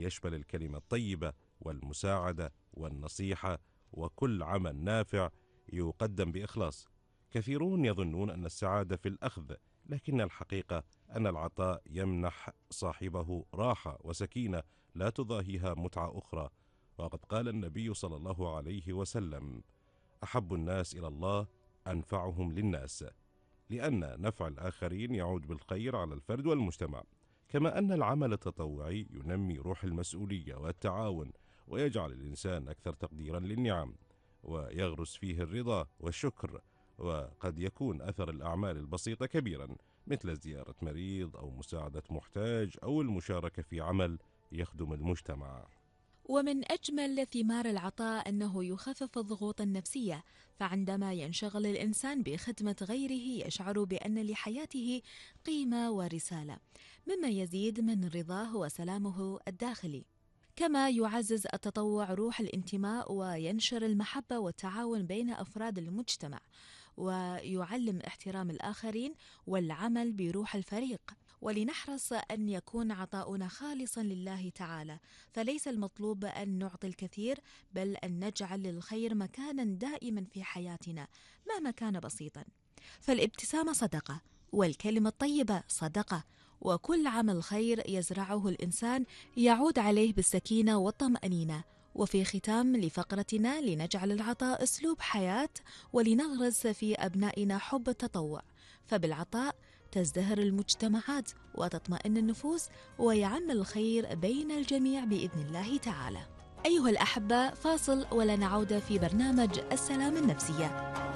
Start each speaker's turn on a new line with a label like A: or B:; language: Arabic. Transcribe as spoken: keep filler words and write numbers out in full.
A: ويشمل الكلمة الطيبة والمساعدة والنصيحة وكل عمل نافع يقدم بإخلاص. كثيرون يظنون أن السعادة في الأخذ، لكن الحقيقة أن العطاء يمنح صاحبه راحة وسكينة لا تضاهيها متعة أخرى. وقد قال النبي صلى الله عليه وسلم: أحب الناس إلى الله أنفعهم للناس، لأن نفع الآخرين يعود بالخير على الفرد والمجتمع. كما أن العمل التطوعي ينمي روح المسؤولية والتعاون، ويجعل الإنسان أكثر تقديرا للنعم، ويغرس فيه الرضا والشكر. وقد يكون أثر الأعمال البسيطة كبيرا، مثل زيارة مريض أو مساعدة محتاج أو المشاركة في عمل يخدم المجتمع.
B: ومن أجمل ثمار العطاء أنه يخفف الضغوط النفسية، فعندما ينشغل الإنسان بخدمة غيره يشعر بأن لحياته قيمة ورسالة، مما يزيد من رضاه وسلامه الداخلي. كما يعزز التطوع روح الانتماء وينشر المحبة والتعاون بين أفراد المجتمع، ويعلم احترام الآخرين والعمل بروح الفريق. ولنحرص أن يكون عطاؤنا خالصا لله تعالى، فليس المطلوب أن نعطي الكثير، بل أن نجعل للخير مكانا دائما في حياتنا مهما كان بسيطا. فالابتسامة صدقة، والكلمة الطيبة صدقة، وكل عمل خير يزرعه الإنسان يعود عليه بالسكينة والطمأنينة. وفي ختام لفقرتنا، لنجعل العطاء أسلوب حياة، ولنغرس في أبنائنا حب التطوع، فبالعطاء تزدهر المجتمعات وتطمئن النفوس، ويعم الخير بين الجميع بإذن الله تعالى. أيها الأحبة، فاصل ولنعود في برنامج السلام النفسية.